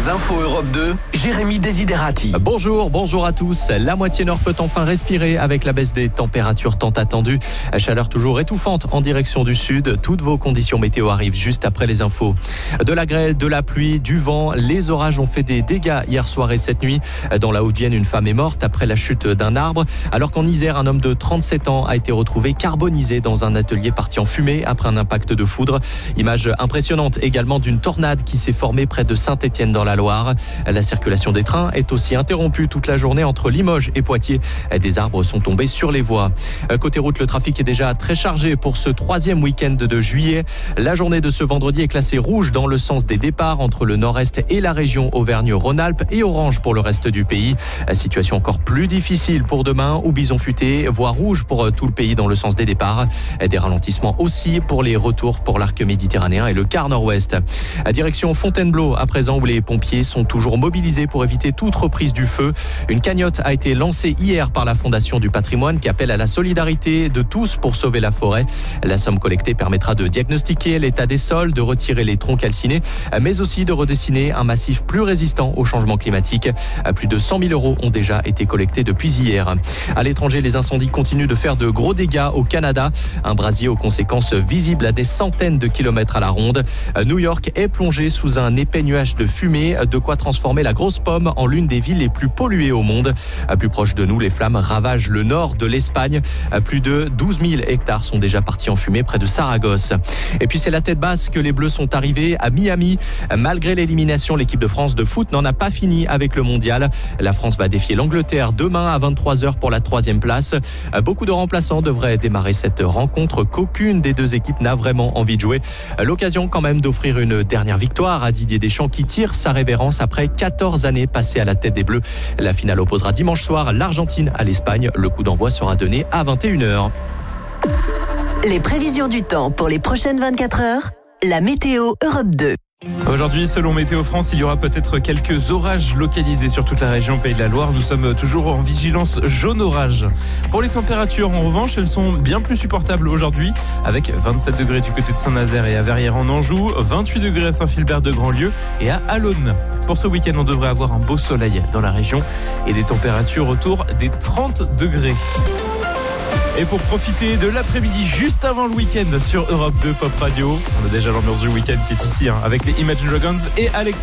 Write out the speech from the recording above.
Les infos Europe 2, Jérémy Desiderati. Bonjour à tous. La moitié nord peut enfin respirer avec la baisse des températures tant attendues. Chaleur toujours étouffante en direction du sud. Toutes vos conditions météo arrivent juste après les infos. De la grêle, de la pluie, du vent. Les orages ont fait des dégâts hier soir et cette nuit. Dans la Haute-Vienne, une femme est morte après la chute d'un arbre. Alors qu'en Isère, un homme de 37 ans a été retrouvé carbonisé dans un atelier parti en fumée après un impact de foudre. Image impressionnante également d'une tornade qui s'est formée près de Saint-Étienne dans la Loire. La circulation des trains est aussi interrompue toute la journée entre Limoges et Poitiers. Des arbres sont tombés sur les voies. Côté route, le trafic est déjà très chargé pour ce troisième week-end de juillet. La journée de ce vendredi est classée rouge dans le sens des départs entre le nord-est et la région Auvergne-Rhône-Alpes et orange pour le reste du pays. Situation encore plus difficile pour demain où bison futé, voire rouge pour tout le pays dans le sens des départs. Des ralentissements aussi pour les retours pour l'arc méditerranéen et le quart nord-ouest. Direction Fontainebleau à présent où les pompiers sont toujours mobilisés pour éviter toute reprise du feu. Une cagnotte a été lancée hier par la Fondation du patrimoine qui appelle à la solidarité de tous pour sauver la forêt. La somme collectée permettra de diagnostiquer l'état des sols, de retirer les troncs calcinés, mais aussi de redessiner un massif plus résistant au changement climatique. Plus de 100 000 € ont déjà été collectés depuis hier. À l'étranger, les incendies continuent de faire de gros dégâts au Canada. Un brasier aux conséquences visibles à des centaines de kilomètres à la ronde. New York est plongé sous un épais nuage de fumée, de quoi transformer la grosse pomme en l'une des villes les plus polluées au monde. Plus proche de nous, les flammes ravagent le nord de l'Espagne. Plus de 12 000 hectares sont déjà partis en fumée près de Saragosse. Et puis c'est la tête basse que les Bleus sont arrivés à Miami. Malgré l'élimination, l'équipe de France de foot n'en a pas fini avec le mondial. La France va défier l'Angleterre demain à 23h pour la 3e place. Beaucoup de remplaçants devraient démarrer cette rencontre qu'aucune des deux équipes n'a vraiment envie de jouer. L'occasion quand même d'offrir une dernière victoire à Didier Deschamps qui tire sa révérence après 14 années passées à la tête des Bleus. La finale opposera dimanche soir l'Argentine à l'Espagne. Le coup d'envoi sera donné à 21h. Les prévisions du temps pour les prochaines 24 heures, la météo Europe 2. Aujourd'hui, selon Météo France, il y aura peut-être quelques orages localisés sur toute la région Pays de la Loire. Nous sommes toujours en vigilance jaune orage. Pour les températures, en revanche, elles sont bien plus supportables aujourd'hui, avec 27 degrés du côté de Saint-Nazaire et à Verrières en Anjou, 28 degrés à Saint-Philbert de Grandlieu et à Allonne. Pour ce week-end, on devrait avoir un beau soleil dans la région et des températures autour des 30 degrés. Et pour profiter de l'après-midi juste avant le week-end sur Europe 2 Pop Radio, on a déjà l'ambiance du week-end qui est ici avec les Imagine Dragons et Alex.